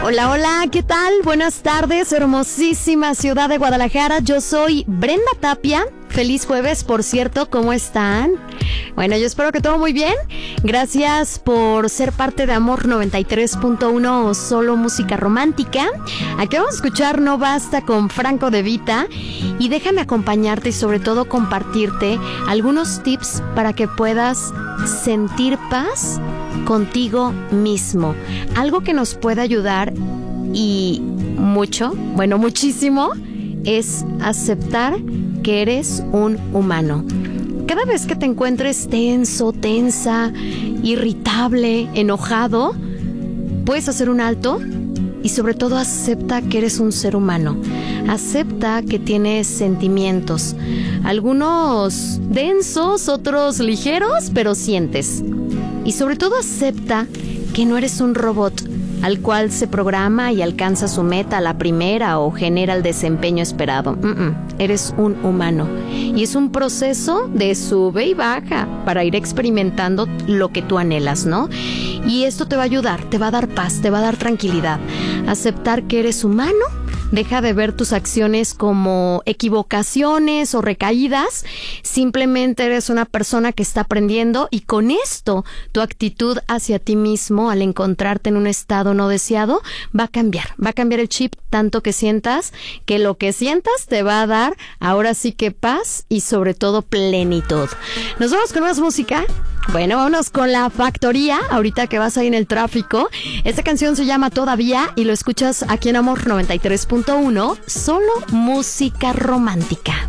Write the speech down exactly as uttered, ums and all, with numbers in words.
Hola, hola, ¿qué tal? Buenas tardes, hermosísima ciudad de Guadalajara. Yo soy Brenda Tapia. Feliz jueves, por cierto, ¿cómo están? Bueno, yo espero que todo muy bien. Gracias por ser parte de Amor noventa y tres punto uno, solo música romántica. Aquí vamos a escuchar No Basta con Franco De Vita. Y déjame acompañarte y sobre todo compartirte algunos tips para que puedas sentir paz contigo mismo. Algo que nos puede ayudar y mucho, bueno, muchísimo, es aceptar que eres un humano. Cada vez que te encuentres tenso, tensa, irritable, enojado, puedes hacer un alto y sobre todo acepta que eres un ser humano. Acepta que tienes sentimientos, algunos densos, otros ligeros, pero sientes. Y sobre todo acepta que no eres un robot al cual se programa y alcanza su meta a la primera o genera el desempeño esperado. Mm-mm. Eres un humano. Y es un proceso de sube y baja para ir experimentando lo que tú anhelas, ¿no? Y esto te va a ayudar, te va a dar paz, te va a dar tranquilidad. Aceptar que eres humano. Deja de ver tus acciones como equivocaciones o recaídas. Simplemente eres una persona que está aprendiendo y con esto tu actitud hacia ti mismo al encontrarte en un estado no deseado va a cambiar. Va a cambiar el chip tanto que sientas que lo que sientas te va a dar ahora sí que paz y sobre todo plenitud. Nos vamos con más música. Bueno, vámonos con La Factoría, ahorita que vas ahí en el tráfico. Esta canción se llama Todavía y lo escuchas aquí en Amor noventa y tres punto uno, solo música romántica.